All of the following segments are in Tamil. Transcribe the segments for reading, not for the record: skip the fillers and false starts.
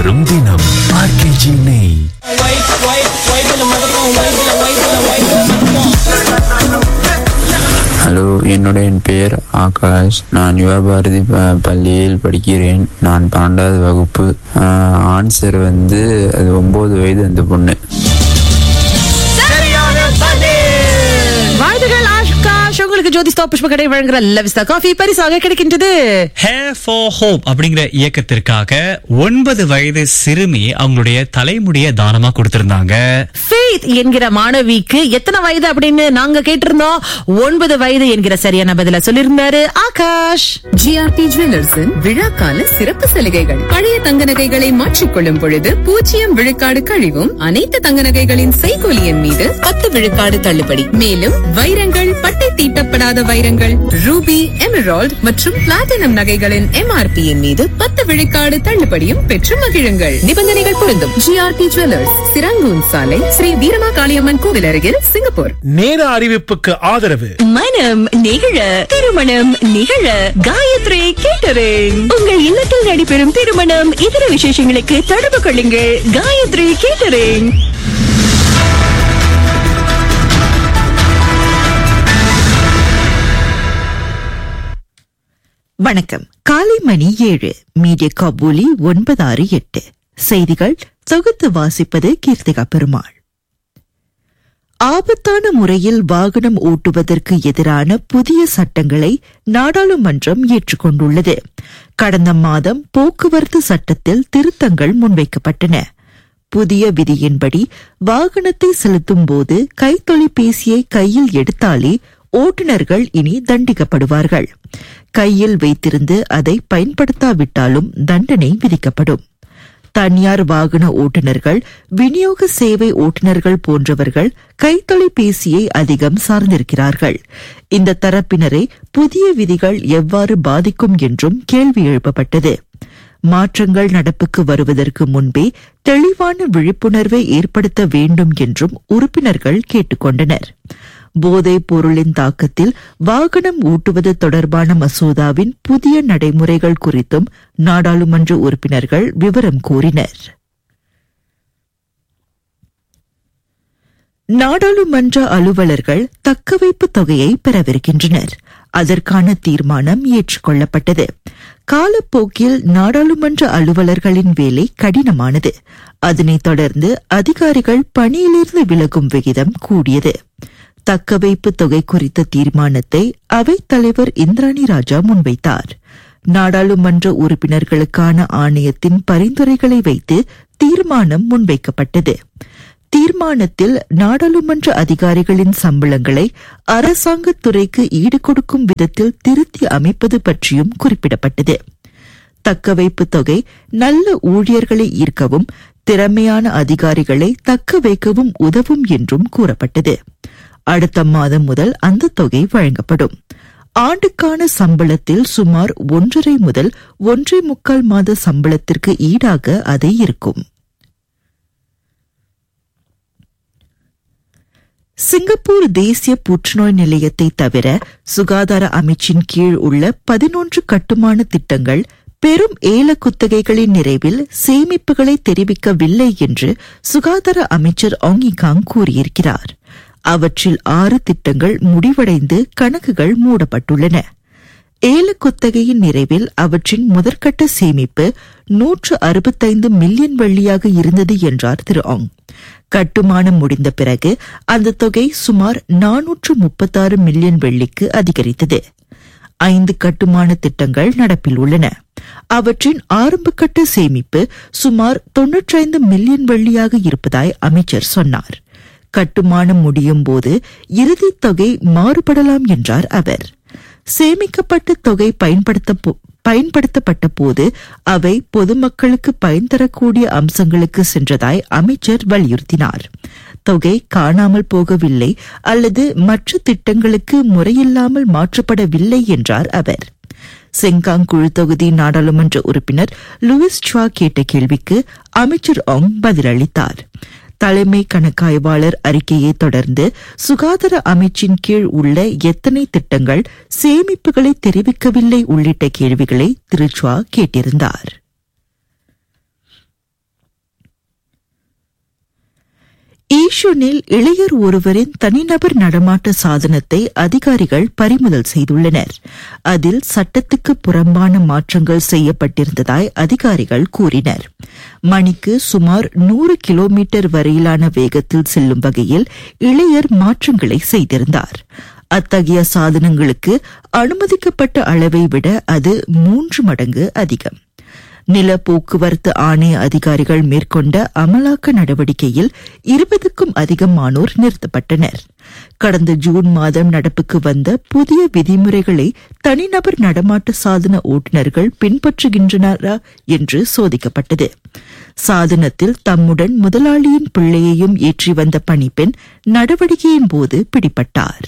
என்றும் தினம் ஆர்கேஜி நெய். ஹலோ, என் பெயர் ஆகாஷ். நான் யுவபாரதி பள்ளியில் படிக்கிறேன். நான் 12வது வகுப்பு. ஆன்சர் அது 9 வயது அந்த பொண்ணு. வாழ்த்துகள் ஆகாஷ். உங்களுக்கு ஜோதி ஸ்டாப் புஷ்ப கடை வழங்குற லவிஸ்தா காஃபி பரிசாக கிடைக்கின்றது. ஹேர் ஃபார் ஹோப் அப்படிங்கிற இயக்கத்திற்காக 9 வயது சிறுமி அவங்களுடைய தலைமுடிய தானமா கொடுத்திருந்தாங்க. ஃபெய்த் என்கிற மாணவிக்கு எத்தனை வயது அப்படின்னு நாங்க கேட்டிருந்தோம். 9 வயது என்கிற சரியான பதில சொல்லியிருந்தாரு ஆகாஷ். ஜிஆர்டி ஜுவல்லர்ஸின் விழாக்கால சிறப்பு சலுகைகள். பழைய தங்க நகைகளை மாற்றிக்கொள்ளும் பொழுது 0 விழுக்காடு கழிவும், அனைத்து தங்க நகைகளின் செய்கூலியின் மீது 10 விழுக்காடு தள்ளுபடி. மேலும் வைரங்கள், பட்டை தீட்டப்படாத வைரங்கள், ரூபி, எமரால்ட் மற்றும் பிளாட்டினம் நகைகளின் எம்ஆர்பியின் மீது 10 விழுக்காடு தள்ளுபடியும் பெற்று மகிழுங்கள். நிபந்தனைகள் பொருந்தும். ஜிஆர்டி ஜுவல்லர்ஸ், சிரங்கூன் சாலை, ஸ்ரீ வீரமா காளியம்மன் கோவில் அருகில், சிங்கப்பூர். நேர அறிவிப்புக்கு ஆதரவு. மனம் நிகழ, திருமணம் நிகழ காயத்ரி கேட்டரிங். உங்கள் இல்லத்தில் நடைபெறும் திருமணம், இதர விசேஷங்களுக்கு தொடர்பு கொள்ளுங்கள். காயத்ரி கேட்டரிங். வணக்கம். காலை மணி 7. மீடியா காபூலி 968. செய்திகள் தொகுத்து வாசிப்பது கீர்த்திகா பெருமாள். ஆபத்தான முறையில் வாகனம் ஓட்டுவதற்கு எதிரான புதிய சட்டங்களை நாடாளுமன்றம் ஏற்றுக்கொண்டுள்ளது. கடந்த மாதம் போக்குவரத்து சட்டத்தில் திருத்தங்கள் முன்வைக்கப்பட்டன. புதிய விதியின்படி வாகனத்தை செலுத்தும் போது கைத்தொலைபேசியை கையில் எடுத்தாலே ஓட்டுநர்கள் இனி தண்டிக்கப்படுவார்கள். கையில் வைத்திருந்து அதை பயன்படுத்தாவிட்டாலும் தண்டனை விதிக்கப்படும். தனியார் வாகன ஓட்டுநர்கள், விநியோக சேவை ஓட்டுநர்கள் போன்றவர்கள் கைத்தொலைபேசியை அதிகம் சார்ந்திருக்கிறார்கள். இந்த தரப்பினரை புதிய விதிகள் எவ்வாறு பாதிக்கும் என்றும் கேள்வி எழுப்பப்பட்டது. மாற்றங்கள் நடப்புக்கு வருவதற்கு முன்பே தெளிவான விழிப்புணர்வை ஏற்படுத்த வேண்டும் என்றும் உறுப்பினர்கள் கேட்டுக்கொண்டனர். போதைப் பொருளின் தாக்கத்தில் வாகனம் ஓட்டுவது தொடர்பான மசோதாவின் புதிய நடைமுறைகள் குறித்தும் நாடாளுமன்ற உறுப்பினர்கள் விவரம் கோரினர். நாடாளுமன்ற அலுவலர்கள் தக்கவைப்பு தொகையை பெறவிருக்கின்றனர். அதற்கான தீர்மானம் ஏற்றுக்கொள்ளப்பட்டது. காலப்போக்கில் நாடாளுமன்ற அலுவலர்களின் வேலை கடினமானது. அதனைத் தொடர்ந்து அதிகாரிகள் பணியிலிருந்து விலகும் விகிதம் கூடியது. தக்கவைப்பு தொகை குறித்த தீர்மானத்தை அவைத் தலைவர் இந்திராணி ராஜா முன்வைத்தார். நாடாளுமன்ற உறுப்பினர்களுக்கான ஆணையத்தின் பரிந்துரைகளை வைத்து தீர்மானம் முன்வைக்கப்பட்டது. தீர்மானத்தில் நாடாளுமன்ற அதிகாரிகளின் சம்பளங்களை அரசாங்கத் துறைக்கு ஈடுகொடுக்கும் விதத்தில் திருத்தி அமைப்பது பற்றியும் குறிப்பிடப்பட்டது. தக்கவைப்பு தொகை நல்ல ஊழியர்களை ஈர்க்கவும் திறமையான அதிகாரிகளை தக்க வைக்கவும் உதவும் என்றும் கூறப்பட்டது. அடுத்த மாதம் முதல் அந்த தொகை வழங்கப்படும். ஆண்டுக்கான சம்பளத்தில் சுமார் 1.5 முதல் 1.25 மாத சம்பளத்திற்கு ஈடாக அது இருக்கும். சிங்கப்பூர் தேசிய புற்றுநோய் நிலையத்தை தவிர சுகாதார அமைச்சின் கீழ் உள்ள 11 கட்டுமான திட்டங்கள் பெரும் ஏல குத்தகைகளின் நிறைவில் சேமிப்புகளை தெரிவிக்கவில்லை என்று சுகாதார அமைச்சர் ஆங்கிகாங் கூறியிருக்கிறார். அவற்றில் 6 திட்டங்கள் முடிவடைந்து கணக்குகள் மூடப்பட்டுள்ளன. ஏல குத்தகையின் நிறைவில் அவற்றின் முதற்கட்ட சேமிப்பு 165 மில்லியன் வெள்ளியாக இருந்தது என்றார் திரு ஆங். கட்டுமானம் முடிந்த பிறகு அந்த தொகை சுமார் 436 மில்லியன் வெள்ளிக்கு அதிகரித்தது. 5 கட்டுமான திட்டங்கள் நடப்பில் உள்ளன. அவற்றின் ஆரம்பகட்ட சேமிப்பு சுமார் 95 மில்லியன் வெள்ளியாக இருப்பதாய் அமைச்சர் சொன்னார். கட்டுமானம் முடியும் போது இறுதித் தொகை மாறுபடலாம் என்றார் அவர். சேமிக்கப்பட்ட தொகை பயன்படுத்தப்பட்ட போது அவை பொதுமக்களுக்கு பயன் தரக்கூடிய அம்சங்களுக்கு சென்றதாய் அமைச்சர் வலியுறுத்தினார். தொகை காணாமல் போகவில்லை அல்லது மற்ற திட்டங்களுக்கு முறையில்லாமல் மாற்றப்படவில்லை என்றார் அவர். செங்காங் குழு தொகுதி நாடாளுமன்ற உறுப்பினர் லூயிஸ் சுவா கேட்ட கேள்விக்கு அமைச்சர் ஆங் பதிலளித்தார். தலைமை கணக்காய்வாளர் அறிக்கையை தொடர்ந்து சுகாதார அமைச்சின் கீழ் உள்ள எத்தனை திட்டங்கள் சேமிப்புகளை தெரிவிக்கவில்லை உள்ளிட்ட கேள்விகளை திரு சுவா கேட்டிருந்தார். ஈஷூனில் இளையர் ஒருவரின் தனிநபர் நடமாட்ட சாதனத்தை அதிகாரிகள் பறிமுதல் செய்துள்ளனர். அதில் சட்டத்துக்கு புறம்பான மாற்றங்கள் செய்யப்பட்டிருந்ததாய் அதிகாரிகள் கூறினர். மணிக்கு சுமார் 100 கிலோமீட்டர் வரையிலான வேகத்தில் செல்லும் வகையில் இளையர் மாற்றங்களை செய்திருந்தார். அத்தகைய சாதனங்களுக்கு அனுமதிக்கப்பட்ட அளவை விட அது 3 மடங்கு அதிகம். நில போக்குவரத்து ஆணைய அதிகாரிகள் மேற்கொண்ட அமலாக்க நடவடிக்கையில் 20க்கும் அதிகமானோர் நிறுத்தப்பட்டனர். கடந்த ஜூன் மாதம் நடப்புக்கு வந்த புதிய விதிமுறைகளை தனிநபர் நடமாட்ட சாதன ஓட்டுநர்கள் பின்பற்றுகின்றனரா என்று சோதிக்கப்பட்டது. சாதனத்தில் தம்முடன் முதலாளியின் பிள்ளையையும் ஏற்றி வந்த பணிப்பெண் நடவடிக்கையின் போது பிடிபட்டார்.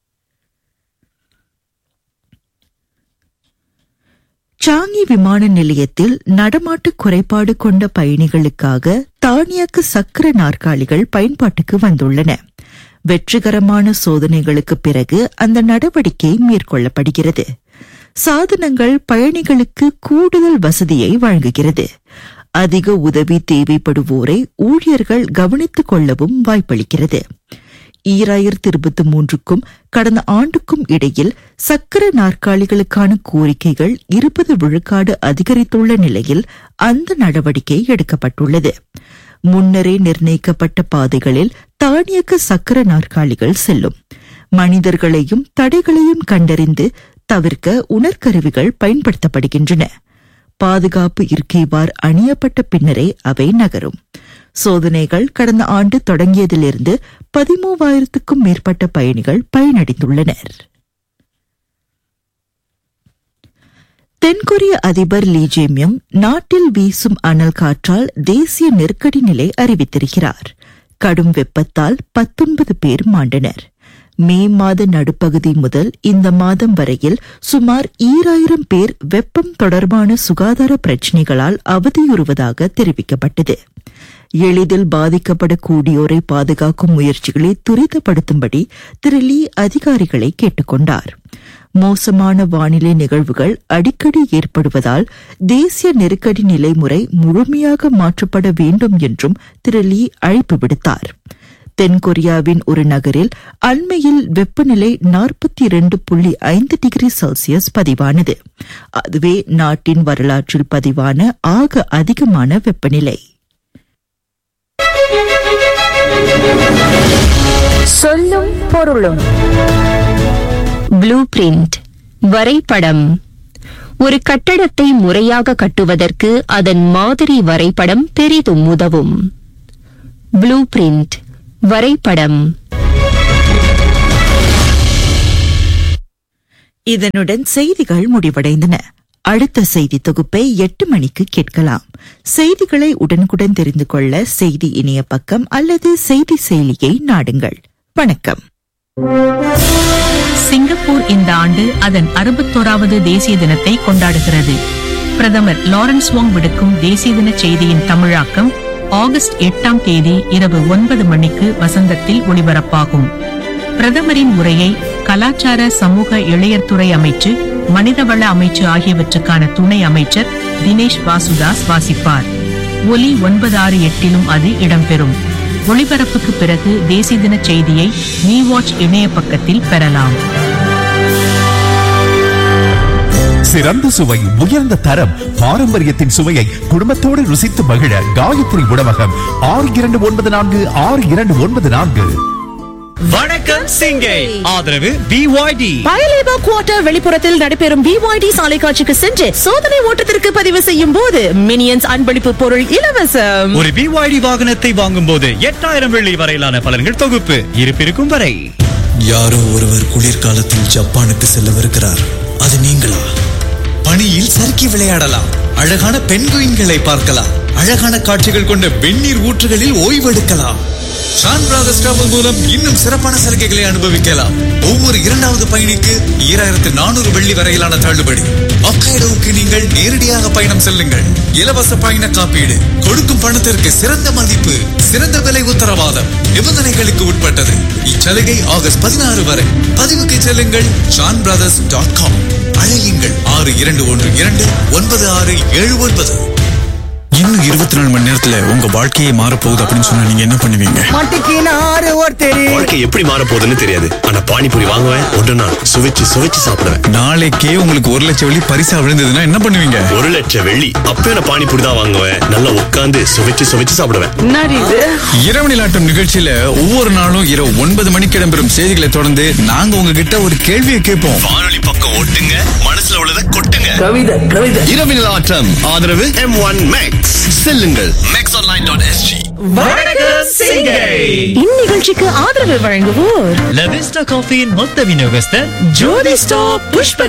சாங்கி விமான நிலையத்தில் நடமாட்ட குறைபாடு கொண்ட பயணிகளுக்காக தானியக்கு சக்கர நாற்காலிகள் பயன்பாட்டுக்கு வந்துள்ளன. வெற்றிகரமான சோதனைகளுக்கு பிறகு அந்த நடவடிக்கை மேற்கொள்ளப்படுகிறது. சாதனங்கள் பயணிகளுக்கு கூடுதல் வசதியை வழங்குகிறது. அதிக உதவி தேவைப்படுவோரை ஊழியர்கள் கவனித்துக் கொள்ளவும் வாய்ப்பளிக்கிறது. 2023க்கும் கடந்த ஆண்டுக்கும் இடையில் சக்கர நாற்காலிகளுக்கான கோரிக்கைகள் 20 விழுக்காடு அதிகரித்துள்ள நிலையில் அந்த நடவடிக்கை எடுக்கப்பட்டுள்ளது. முன்னரே நிர்ணயிக்கப்பட்ட பாதைகளில் தானியக்க சக்கர நாற்காலிகள் செல்லும். மனிதர்களையும் தடைகளையும் கண்டறிந்து தவிர்க்க உணர்கருவிகள் பயன்படுத்தப்படுகின்றன. பாதுகாப்பு இருக்கைவார் அணியப்பட்ட பின்னரே அவை நகரும். சோதனைகள் கடந்த ஆண்டு தொடங்கியதிலிருந்து 13,000க்கும் மேற்பட்ட பயணிகள் பயனடைந்துள்ளனர். தென்கொரிய அதிபர் லீ ஜே-மியோங் நாட்டில் வீசும் அனல் காற்றால் தேசிய நெருக்கடி நிலை அறிவித்திருக்கிறார். கடும் வெப்பத்தால் 19 பேர் மாண்டனர். மே மாத நடுப்பகுதி முதல் இந்த மாதம் வரையில் சுமார் 2000 பேர் வெப்பம் தொடர்பான சுகாதார பிரச்சினைகளால் அவதியுறுவதாக தெரிவிக்கப்பட்டது. எளிதில் பாதிக்கப்படக்கூடியோரை பாதுகாக்கும் முயற்சிகளை துரிதப்படுத்தும்படி திரு லீ அதிகாரிகளை கேட்டுக் கொண்டார். மோசமான வானிலை நிகழ்வுகள் அடிக்கடி ஏற்படுவதால் தேசிய நெருக்கடி நிலைமுறை முழுமையாக மாற்றப்பட வேண்டும் என்றும் திரு லீ அழைப்பு விடுத்தார். தென்கொரியாவின் ஒரு நகரில் அண்மையில் வெப்பநிலை 42.5 டிகிரி செல்சியஸ் பதிவானது. அதுவே நாட்டின் வரலாற்றில் பதிவான ஆக அதிகமான வெப்பநிலை. சொல்லும் பொருளும். ப்ளூ பிரிண்ட், வரைபடம். ஒரு கட்டடத்தை முறையாக கட்டுவதற்கு அதன் மாதிரி வரைபடம் பெரிதும் உதவும். ப்ளூ பிரிண்ட், வரைபடம். இதனுடன் செய்திகள் முடிவடைந்தன. அடுத்த செய்தி தொகுப்பை 8 மணிக்கு கேட்கலாம். செய்திகளை உடனுக்குடன் தெரிந்து கொள்ள செய்தி இணைய பக்கம் அல்லது செய்தி செயலியை நாடுங்கள். வணக்கம். சிங்கப்பூர் இந்த ஆண்டு அதன் 61வது தேசிய தினத்தை கொண்டாடுகிறது. பிரதமர் லாரன்ஸ் வாங் விடுக்கும் தேசிய தின செய்தியின் தமிழாக்கம் ஆகஸ்ட் 8ஆம் தேதி இரவு 9 மணிக்கு வசந்தத்தில் ஒளிபரப்பாகும். பிரதமரின் உரையை கலாச்சார சமூக இளையர் துறை அமைச்சு, மனிதவள அமைச்சு ஆகியவற்றுக்கான துணை அமைச்சர் தினேஷ் வாசுதாஸ் வாசிப்பார். ஒலி 968லும் அது இடம்பெறும். ஒளிபரப்புக்கு பிறகு தேசிய தின செய்தியை மீ வாட்ச் இணைய பக்கத்தில் பெறலாம். சிறந்த சுவை, உயர்ந்த தரம், பாரம்பரியத்தின் சுவையை குடும்பத்தோடு ருசித்து மகிழ காயத்ரி உணவகம் 62946294. வணக்கம் சிங்கை. ஆதரவு BYD. பயலேபா குவார்ட்டர் வெளிப்புறத்தில் நடைபெறும் BYD சாலை காட்சிக்கு சென்று சோதனை ஓட்டத்திற்கு பதிவு செய்யும் போது மினியன்ஸ் அன்பளிப்பு பொருள் இலவசம். ஒரு BYD வாகனத்தை வாங்கும் போது 8000 வெள்ளி வரையிலான பலன்கள் தொகுப்பு இருப்பிருக்கும் வரை. யாரோ ஒருவர் குளிர்காலத்தில் ஜப்பானுக்கு செல்லவிருக்கிறார். அது நீங்களா? பனியில் சறுக்கி விளையாடலாம், அழகான பெண்குயின்களை பார்க்கலாம், அழகான காட்சிகள் கொண்ட வெந்நீர் ஊற்றுகளில் ஓய்வெடுக்கலாம். ஷான் பிரதர்ஸ் டிராவல் மூலம் இன்னும் சிறப்பான சலுகைகளை அனுபவிக்கலாம். ஒவ்வொரு 2வது பயணிக்கு 2400 வெள்ளி வரையிலான தள்ளுபடி. ஹொக்காய்டோவுக்கு நீங்கள் நேரடியாக பயணம் செல்லுங்கள். இலவச பயண காப்பீடு, கொடுக்கும் பணத்திற்கு சிறந்த மதிப்பு, சிறந்த விலை உத்தரவாதம். நிபந்தனைகளுக்கு உட்பட்டது. இச்சலுகை ஆகஸ்ட் 16 வரை. பதிவுக்கு செல்லுங்கள் ShawnBrothers.com. அழையுங்கள் 62129679. இன்னும் 24 மணி நேரத்துல உங்க வாழ்க்கையே மாற போகுது அப்படின்னு சொன்னா நீங்க என்ன பண்ணுவீங்க? வாழ்க்கை எப்படி மாற போகுதுன்னு தெரியாது, ஆனா பானிபூரி வாங்குவேன், உடனே சுவைச்சு சுவைச்சு சாப்பிடுவேன். நாளைக்கே உங்களுக்கு 1 லட்சம் வெள்ளி பரிசா விழுந்ததுன்னா என்ன பண்ணுவீங்க? 1 லட்சம் வெள்ளி அப்ப நான் பானிபூரி தான் வாங்குவேன், நல்லா உட்கார்ந்து சுவைச்சு சுவைச்சு சாப்பிடுவேன். இரவு நிலாட்டம் நிகழ்ச்சியில ஒவ்வொரு நாளும் இரவு 9 மணிக்கு இடம்பெறும் செய்திகளை தொடர்ந்து நாங்க உங்ககிட்ட ஒரு கேள்வியை கேட்போம். வானொலி பக்கம் ஓட்டுங்க, மனசுல உள்ளதை கொட்டுங்க. கவிதை இரவு நிலாட்டம் ஆதரவு M1 Max. செல்லுங்கள் maxonline.sg. இந்நிகழ்ச்சிக்கு ஆதரவு வழங்குவோர் லவிஸ்டா காஃபியின் மொத்த விநியோகஸ்தர் ஜோதி ஸ்டாப் புஷ்ப